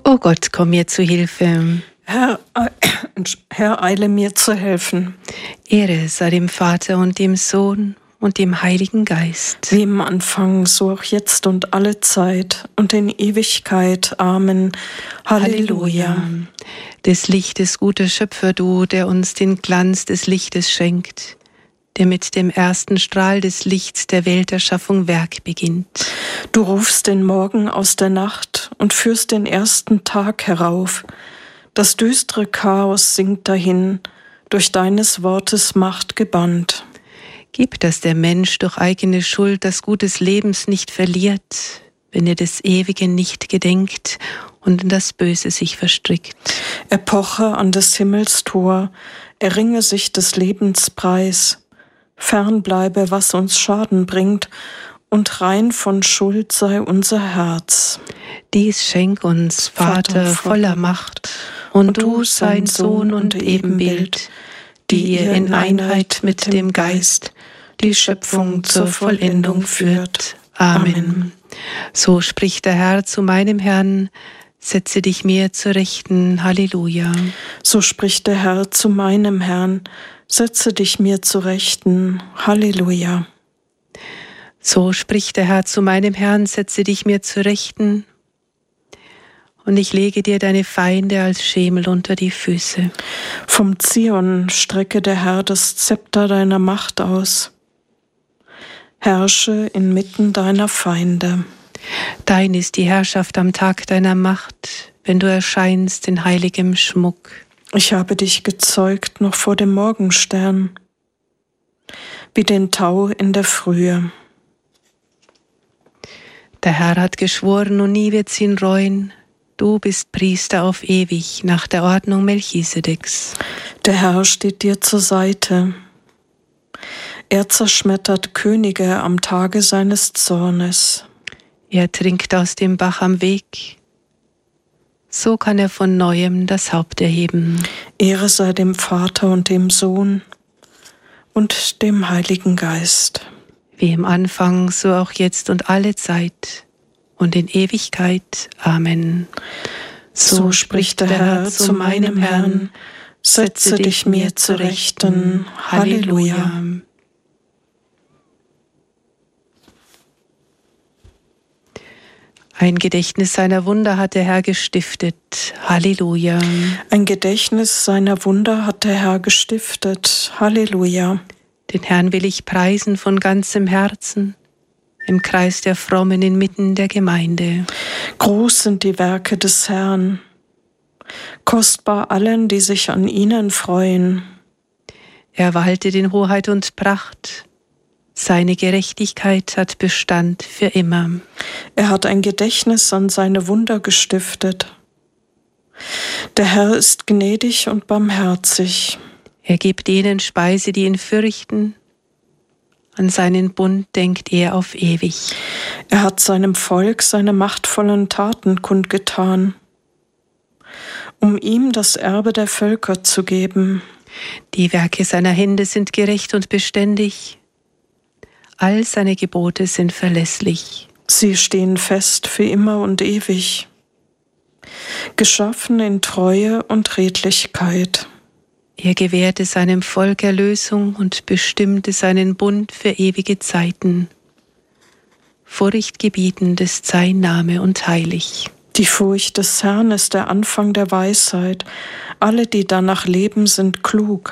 O Gott, komm mir zu Hilfe. Herr, eile mir zu helfen. Ehre sei dem Vater und dem Sohn und dem Heiligen Geist. Wie im Anfang, so auch jetzt und alle Zeit und in Ewigkeit. Amen. Halleluja. Des Lichtes guter Schöpfer du, der uns den Glanz des Lichtes schenkt, der mit dem ersten Strahl des Lichts der Welterschaffung Werk beginnt. Du rufst den Morgen aus der Nacht und führst den ersten Tag herauf. Das düstere Chaos sinkt dahin, durch deines Wortes Macht gebannt. Gib, dass der Mensch durch eigene Schuld das Gut des Lebens nicht verliert, wenn er des Ewigen nicht gedenkt und in das Böse sich verstrickt. Er poche an des Himmels Tor, erringe sich des Lebens Preis. Fern bleibe, was uns Schaden bringt, und rein von Schuld sei unser Herz. Dies schenk uns, Vater voller Macht, und du, sein Sohn und Ebenbild, die ihr in Einheit mit dem Geist die Schöpfung zur Vollendung führt. Amen. So spricht der Herr zu meinem Herrn: Setze dich mir zur Rechten. Halleluja. So spricht der Herr zu meinem Herrn: Setze dich mir zur Rechten. Halleluja. So spricht der Herr zu meinem Herrn: Setze dich mir zur Rechten. Und ich lege dir deine Feinde als Schemel unter die Füße. Vom Zion strecke der Herr das Zepter deiner Macht aus. Herrsche inmitten deiner Feinde. Dein ist die Herrschaft am Tag deiner Macht, wenn du erscheinst in heiligem Schmuck. Ich habe dich gezeugt noch vor dem Morgenstern, wie den Tau in der Frühe. Der Herr hat geschworen und nie wird's ihn reuen. Du bist Priester auf ewig, nach der Ordnung Melchisedeks. Der Herr steht dir zur Seite. Er zerschmettert Könige am Tage seines Zornes. Er trinkt aus dem Bach am Weg. So kann er von Neuem das Haupt erheben. Ehre sei dem Vater und dem Sohn und dem Heiligen Geist. Wie im Anfang, so auch jetzt und alle Zeit und in Ewigkeit. Amen. So spricht der Herr zu meinem Herrn: Setze dich mir zur Rechten. Halleluja. Ein Gedächtnis seiner Wunder hat der Herr gestiftet. Halleluja. Ein Gedächtnis seiner Wunder hat der Herr gestiftet. Halleluja. Den Herrn will ich preisen von ganzem Herzen, im Kreis der Frommen inmitten der Gemeinde. Groß sind die Werke des Herrn, kostbar allen, die sich an ihnen freuen. Er waltet in Hoheit und Pracht. Seine Gerechtigkeit hat Bestand für immer. Er hat ein Gedächtnis an seine Wunder gestiftet. Der Herr ist gnädig und barmherzig. Er gibt denen Speise, die ihn fürchten. An seinen Bund denkt er auf ewig. Er hat seinem Volk seine machtvollen Taten kundgetan, um ihm das Erbe der Völker zu geben. Die Werke seiner Hände sind gerecht und beständig. All seine Gebote sind verlässlich. Sie stehen fest für immer und ewig, geschaffen in Treue und Redlichkeit. Er gewährte seinem Volk Erlösung und bestimmte seinen Bund für ewige Zeiten. Furchtgebietend ist sein Name und heilig. Die Furcht des Herrn ist der Anfang der Weisheit. Alle, die danach leben, sind klug.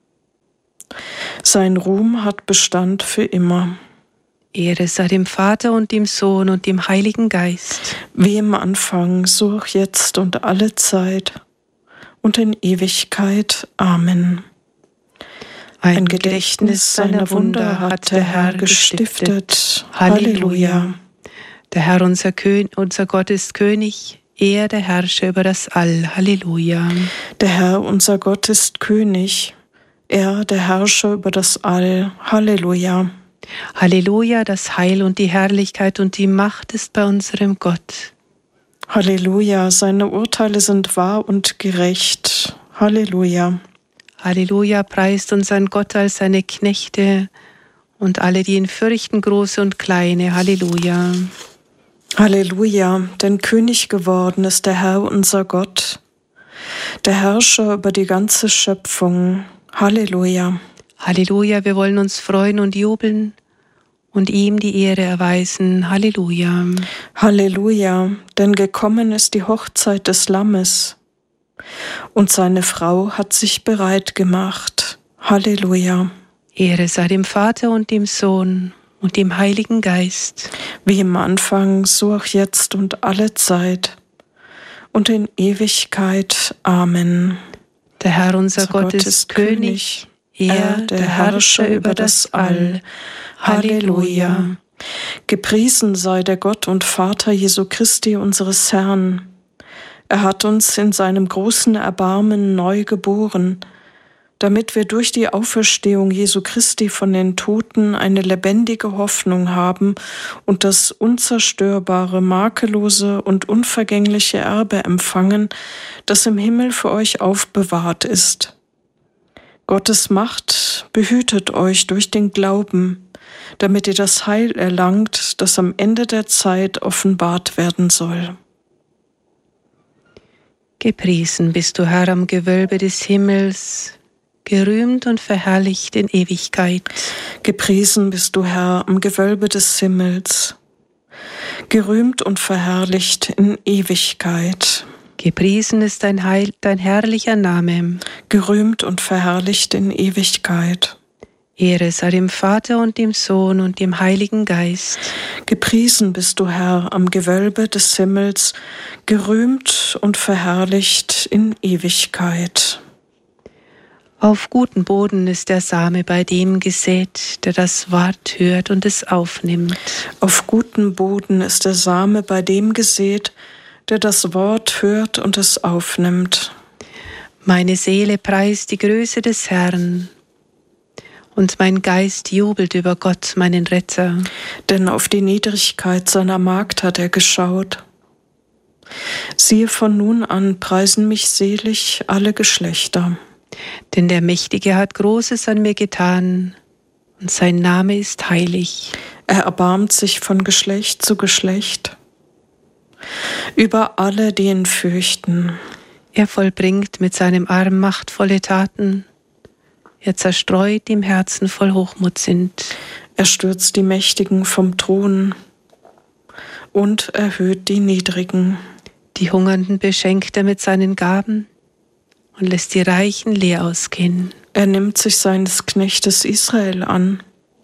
Sein Ruhm hat Bestand für immer. Ehre sei dem Vater und dem Sohn und dem Heiligen Geist. Wie im Anfang, so auch jetzt und alle Zeit und in Ewigkeit. Amen. Ein Gedächtnis seiner Wunder hat der Herr gestiftet. Halleluja. Der Herr, unser Gott, ist König. Er, der Herrscher über das All. Halleluja. Der Herr, unser Gott, ist König. Er, der Herrscher über das All. Halleluja. Halleluja, das Heil und die Herrlichkeit und die Macht ist bei unserem Gott. Halleluja, seine Urteile sind wahr und gerecht. Halleluja. Halleluja, preist unseren Gott als seine Knechte und alle, die ihn fürchten, große und kleine. Halleluja. Halleluja, denn König geworden ist der Herr unser Gott, der Herrscher über die ganze Schöpfung. Halleluja. Halleluja, wir wollen uns freuen und jubeln und ihm die Ehre erweisen. Halleluja. Halleluja, denn gekommen ist die Hochzeit des Lammes und seine Frau hat sich bereit gemacht. Halleluja. Ehre sei dem Vater und dem Sohn und dem Heiligen Geist. Wie im Anfang, so auch jetzt und alle Zeit und in Ewigkeit. Amen. Der Herr unser Gott ist König, er, der Herrscher über das All. Halleluja. Gepriesen sei der Gott und Vater Jesu Christi, unseres Herrn. Er hat uns in seinem großen Erbarmen neu geboren, damit wir durch die Auferstehung Jesu Christi von den Toten eine lebendige Hoffnung haben und das unzerstörbare, makellose und unvergängliche Erbe empfangen, das im Himmel für euch aufbewahrt ist. Gottes Macht behütet euch durch den Glauben, damit ihr das Heil erlangt, das am Ende der Zeit offenbart werden soll. Gepriesen bist du, Herr, am Gewölbe des Himmels, gerühmt und verherrlicht in Ewigkeit. Gepriesen bist du, Herr, am Gewölbe des Himmels, gerühmt und verherrlicht in Ewigkeit. Gepriesen ist dein herrlicher Name, gerühmt und verherrlicht in Ewigkeit. Ehre sei dem Vater und dem Sohn und dem Heiligen Geist. Gepriesen bist du, Herr, am Gewölbe des Himmels, gerühmt und verherrlicht in Ewigkeit. Auf guten Boden ist der Same bei dem gesät, der das Wort hört und es aufnimmt. Auf guten Boden ist der Same bei dem gesät, der das Wort hört und es aufnimmt. Meine Seele preist die Größe des Herrn, und mein Geist jubelt über Gott, meinen Retter. Denn auf die Niedrigkeit seiner Magd hat er geschaut. Siehe, von nun an preisen mich selig alle Geschlechter. Denn der Mächtige hat Großes an mir getan, und sein Name ist heilig. Er erbarmt sich von Geschlecht zu Geschlecht über alle, die ihn fürchten. Er vollbringt mit seinem Arm machtvolle Taten. Er zerstreut, die im Herzen voll Hochmut sind. Er stürzt die Mächtigen vom Thron und erhöht die Niedrigen. Die Hungernden beschenkt er mit seinen Gaben und lässt die Reichen leer ausgehen. Er nimmt sich seines Knechtes Israel an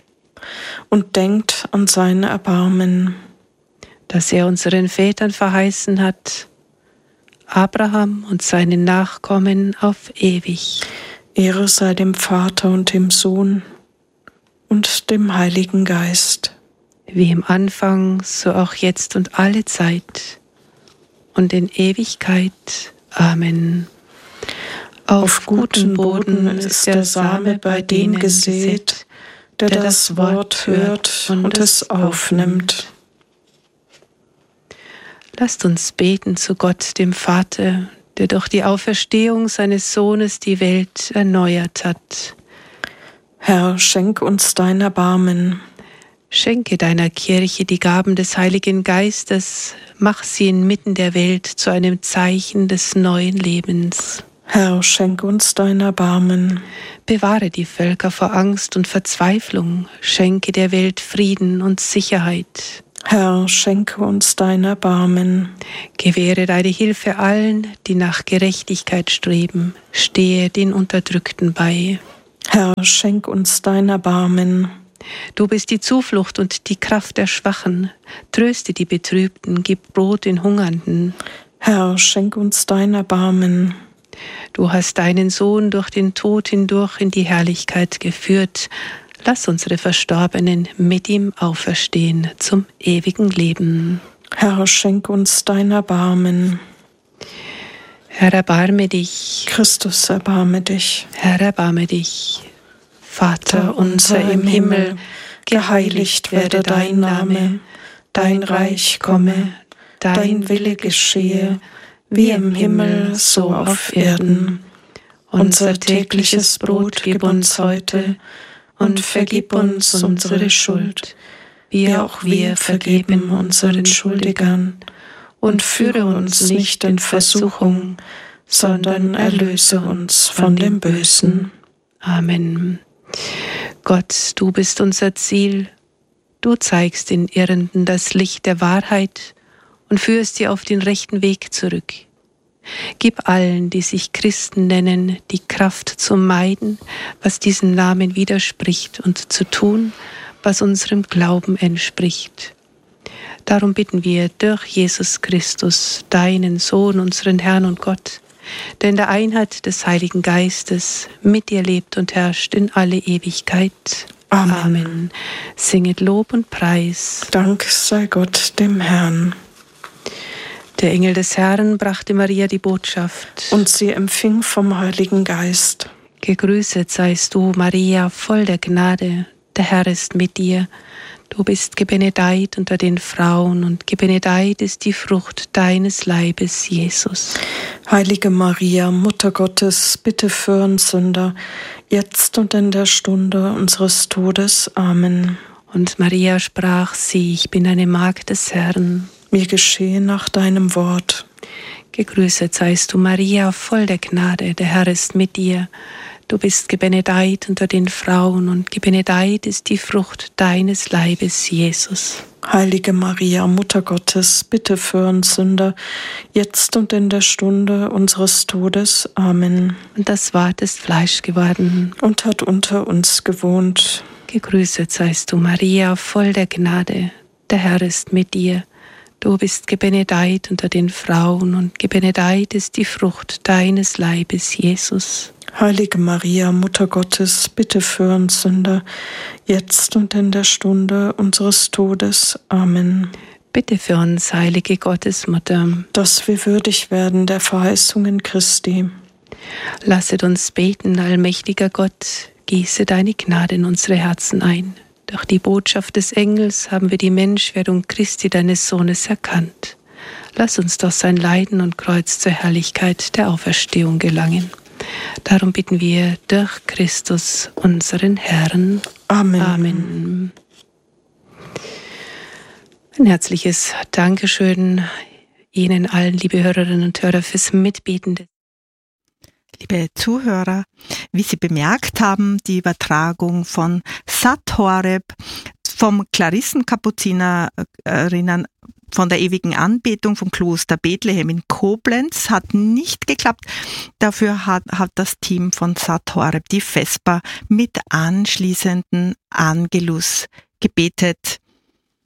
und denkt an seine Erbarmen, dass er unseren Vätern verheißen hat, Abraham und seinen Nachkommen auf ewig. Ehre sei dem Vater und dem Sohn und dem Heiligen Geist. Wie im Anfang, so auch jetzt und alle Zeit und in Ewigkeit. Amen. Auf guten Boden ist der Same bei dem gesät, der das Wort hört und es aufnimmt. Lasst uns beten zu Gott, dem Vater, der durch die Auferstehung seines Sohnes die Welt erneuert hat. Herr, schenk uns dein Erbarmen. Schenke deiner Kirche die Gaben des Heiligen Geistes, mach sie inmitten der Welt zu einem Zeichen des neuen Lebens. Herr, schenk uns dein Erbarmen. Bewahre die Völker vor Angst und Verzweiflung, schenke der Welt Frieden und Sicherheit. Herr, schenke uns dein Erbarmen. Gewähre deine Hilfe allen, die nach Gerechtigkeit streben, stehe den Unterdrückten bei. Herr, schenk uns dein Erbarmen. Du bist die Zuflucht und die Kraft der Schwachen, tröste die Betrübten, gib Brot den Hungernden. Herr, schenk uns dein Erbarmen. Du hast deinen Sohn durch den Tod hindurch in die Herrlichkeit geführt. Lass unsere Verstorbenen mit ihm auferstehen zum ewigen Leben. Herr, schenk uns dein Erbarmen. Herr, erbarme dich. Christus, erbarme dich. Herr, erbarme dich. Vater unser im Himmel, geheiligt werde dein Name. Dein Reich komme, dein Wille geschehe, wie im Himmel, so auf Erden. Unser tägliches Brot gib uns heute und vergib uns unsere Schuld, wie auch wir vergeben unseren Schuldigern. Und führe uns nicht in Versuchung, sondern erlöse uns von dem Bösen. Amen. Gott, du bist unser Ziel. Du zeigst den Irrenden das Licht der Wahrheit und führst sie auf den rechten Weg zurück. Gib allen, die sich Christen nennen, die Kraft zu meiden, was diesem Namen widerspricht, und zu tun, was unserem Glauben entspricht. Darum bitten wir durch Jesus Christus, deinen Sohn, unseren Herrn und Gott, der in der Einheit des Heiligen Geistes mit dir lebt und herrscht in alle Ewigkeit. Amen. Amen. Singet Lob und Preis. Dank sei Gott dem Herrn. Der Engel des Herrn brachte Maria die Botschaft. Und sie empfing vom Heiligen Geist. Gegrüßet seist du, Maria, voll der Gnade. Der Herr ist mit dir. Du bist gebenedeit unter den Frauen, und gebenedeit ist die Frucht deines Leibes, Jesus. Heilige Maria, Mutter Gottes, bitte für uns Sünder, jetzt und in der Stunde unseres Todes. Amen. Und Maria sprach: Sieh, ich bin eine Magd des Herrn. Mir geschehe nach deinem Wort. Gegrüßet seist du, Maria, voll der Gnade. Der Herr ist mit dir. Du bist gebenedeit unter den Frauen, und gebenedeit ist die Frucht deines Leibes, Jesus. Heilige Maria, Mutter Gottes, bitte für uns Sünder, jetzt und in der Stunde unseres Todes. Amen. Und das Wort ist Fleisch geworden und hat unter uns gewohnt. Gegrüßet seist du, Maria, voll der Gnade. Der Herr ist mit dir. Du bist gebenedeit unter den Frauen, und gebenedeit ist die Frucht deines Leibes, Jesus. Heilige Maria, Mutter Gottes, bitte für uns Sünder, jetzt und in der Stunde unseres Todes. Amen. Bitte für uns, heilige Gottesmutter, dass wir würdig werden der Verheißungen Christi. Lasset uns beten, allmächtiger Gott, gieße deine Gnade in unsere Herzen ein. Durch die Botschaft des Engels haben wir die Menschwerdung Christi, deines Sohnes, erkannt. Lass uns durch sein Leiden und Kreuz zur Herrlichkeit der Auferstehung gelangen. Darum bitten wir durch Christus, unseren Herrn. Amen. Amen. Ein herzliches Dankeschön Ihnen allen, liebe Hörerinnen und Hörer, fürs Mitbeten. Liebe Zuhörer, wie Sie bemerkt haben, die Übertragung von Sat Horeb vom Klarissenkapuzinerinnen von der ewigen Anbetung vom Kloster Bethlehem in Koblenz hat nicht geklappt. Dafür hat das Team von Sat Horeb die Vesper mit anschließenden Angelus gebetet.